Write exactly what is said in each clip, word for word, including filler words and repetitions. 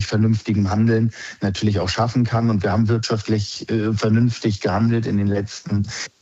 vernünftigem Handeln natürlich auch schaffen kann. Und wir haben wirtschaftlich äh, vernünftig gehandelt in den letzten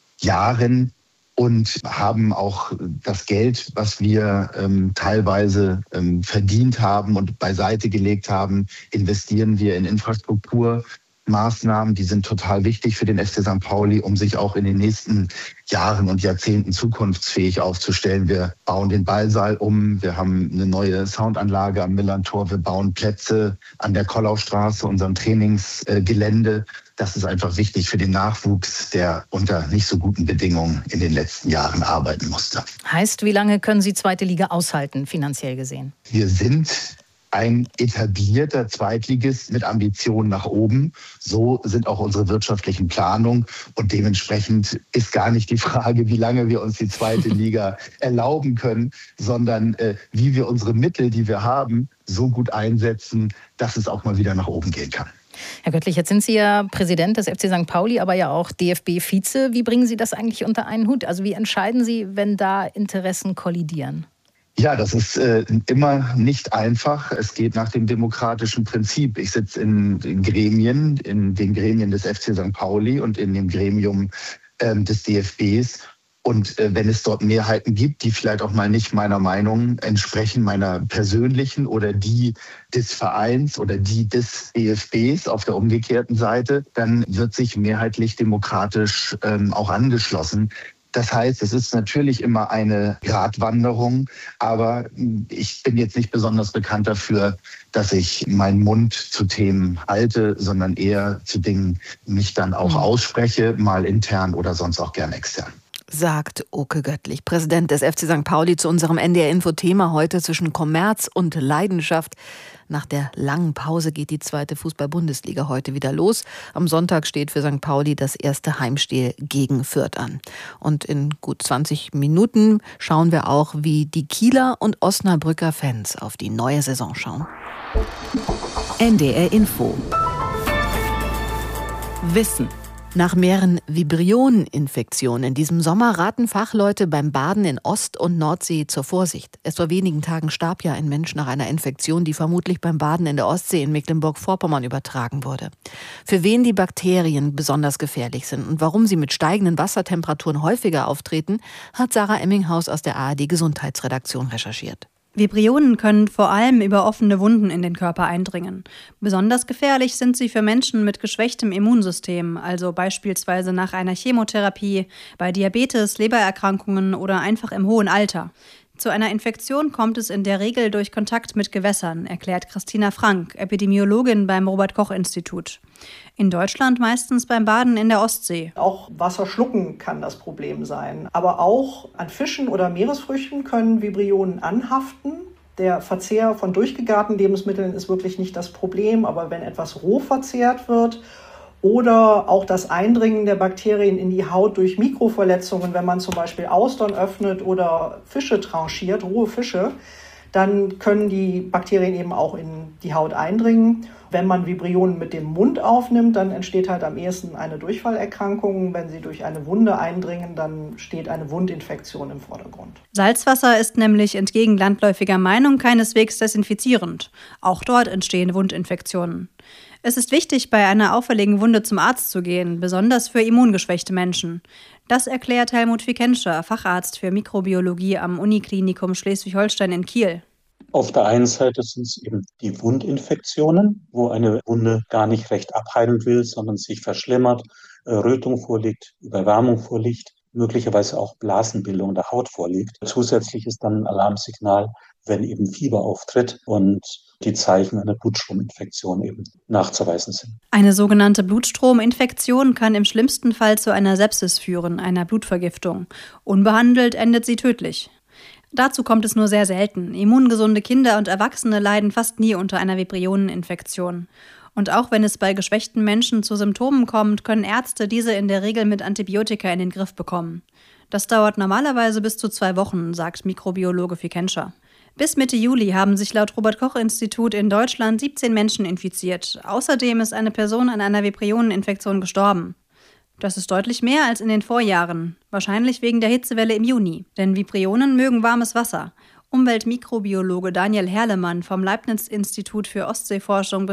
Jahren und haben auch das Geld, was wir ähm, teilweise ähm, verdient haben und beiseite gelegt haben, investieren wir in Infrastrukturmaßnahmen. Die sind total wichtig für den F C Sankt Pauli, um sich auch in den nächsten Jahren und Jahrzehnten zukunftsfähig aufzustellen. Wir bauen den Ballsaal um, wir haben eine neue Soundanlage am Millerntor, wir bauen Plätze an der Kollaustraße, unserem Trainingsgelände. Das ist einfach wichtig für den Nachwuchs, der unter nicht so guten Bedingungen in den letzten Jahren arbeiten musste. Heißt, wie lange können Sie zweite Liga aushalten, finanziell gesehen? Wir sind ein etablierter Zweitligist mit Ambitionen nach oben. So sind auch unsere wirtschaftlichen Planungen. Und dementsprechend ist gar nicht die Frage, wie lange wir uns die zweite Liga erlauben können, sondern äh, wie wir unsere Mittel, die wir haben, so gut einsetzen, dass es auch mal wieder nach oben gehen kann. Herr Göttlich, jetzt sind Sie ja Präsident des F C Sankt Pauli, aber ja auch D F B-Vize. Wie bringen Sie das eigentlich unter einen Hut? Also wie entscheiden Sie, wenn da Interessen kollidieren? Ja, das ist äh, immer nicht einfach. Es geht nach dem demokratischen Prinzip. Ich sitze in, in Gremien, in den Gremien des F C Sankt Pauli und in dem Gremium ähm, des D F Bs. Und äh, wenn es dort Mehrheiten gibt, die vielleicht auch mal nicht meiner Meinung entsprechen, meiner persönlichen oder die des Vereins oder die des D F Bs auf der umgekehrten Seite, dann wird sich mehrheitlich demokratisch ähm, auch angeschlossen. Das heißt, es ist natürlich immer eine Gratwanderung, aber ich bin jetzt nicht besonders bekannt dafür, dass ich meinen Mund zu Themen halte, sondern eher zu Dingen mich dann auch ausspreche, mal intern oder sonst auch gern extern. Sagt Oke Göttlich, Präsident des F C Sankt Pauli, zu unserem N D R-Info-Thema heute zwischen Kommerz und Leidenschaft. Nach der langen Pause geht die zweite Fußball-Bundesliga heute wieder los. Am Sonntag steht für Sankt Pauli das erste Heimspiel gegen Fürth an. Und in gut zwanzig Minuten schauen wir auch, wie die Kieler und Osnabrücker Fans auf die neue Saison schauen. N D R-Info. Wissen. Nach mehreren Vibrioneninfektionen in diesem Sommer raten Fachleute beim Baden in Ost- und Nordsee zur Vorsicht. Erst vor wenigen Tagen starb ja ein Mensch nach einer Infektion, die vermutlich beim Baden in der Ostsee in Mecklenburg-Vorpommern übertragen wurde. Für wen die Bakterien besonders gefährlich sind und warum sie mit steigenden Wassertemperaturen häufiger auftreten, hat Sarah Emminghaus aus der A R D-Gesundheitsredaktion recherchiert. Vibrionen können vor allem über offene Wunden in den Körper eindringen. Besonders gefährlich sind sie für Menschen mit geschwächtem Immunsystem, also beispielsweise nach einer Chemotherapie, bei Diabetes, Lebererkrankungen oder einfach im hohen Alter. Zu einer Infektion kommt es in der Regel durch Kontakt mit Gewässern, erklärt Christina Frank, Epidemiologin beim Robert-Koch-Institut. In Deutschland meistens beim Baden in der Ostsee. Auch Wasser schlucken kann das Problem sein. Aber auch an Fischen oder Meeresfrüchten können Vibrionen anhaften. Der Verzehr von durchgegarten Lebensmitteln ist wirklich nicht das Problem, aber wenn etwas roh verzehrt wird oder auch das Eindringen der Bakterien in die Haut durch Mikroverletzungen, wenn man zum Beispiel Austern öffnet oder Fische tranchiert, rohe Fische, dann können die Bakterien eben auch in die Haut eindringen. Wenn man Vibrionen mit dem Mund aufnimmt, dann entsteht halt am ehesten eine Durchfallerkrankung. Wenn sie durch eine Wunde eindringen, dann steht eine Wundinfektion im Vordergrund. Salzwasser ist nämlich entgegen landläufiger Meinung keineswegs desinfizierend. Auch dort entstehen Wundinfektionen. Es ist wichtig, bei einer auffälligen Wunde zum Arzt zu gehen, besonders für immungeschwächte Menschen. Das erklärt Helmut Fikenscher, Facharzt für Mikrobiologie am Uniklinikum Schleswig-Holstein in Kiel. Auf der einen Seite sind es eben die Wundinfektionen, wo eine Wunde gar nicht recht abheilen will, sondern sich verschlimmert, Rötung vorliegt, Überwärmung vorliegt, möglicherweise auch Blasenbildung der Haut vorliegt. Zusätzlich ist dann ein Alarmsignal, wenn eben Fieber auftritt und die Zeichen einer Blutstrominfektion eben nachzuweisen sind. Eine sogenannte Blutstrominfektion kann im schlimmsten Fall zu einer Sepsis führen, einer Blutvergiftung. Unbehandelt endet sie tödlich. Dazu kommt es nur sehr selten. Immungesunde Kinder und Erwachsene leiden fast nie unter einer Vibrioneninfektion. Und auch wenn es bei geschwächten Menschen zu Symptomen kommt, können Ärzte diese in der Regel mit Antibiotika in den Griff bekommen. Das dauert normalerweise bis zu zwei Wochen, sagt Mikrobiologe Fikenscher. Bis Mitte Juli haben sich laut Robert-Koch-Institut in Deutschland siebzehn Menschen infiziert. Außerdem ist eine Person an einer Vibrioneninfektion gestorben. Das ist deutlich mehr als in den Vorjahren, wahrscheinlich wegen der Hitzewelle im Juni. Denn Vibrionen mögen warmes Wasser. Umweltmikrobiologe Daniel Herlemann vom Leibniz-Institut für Ostseeforschung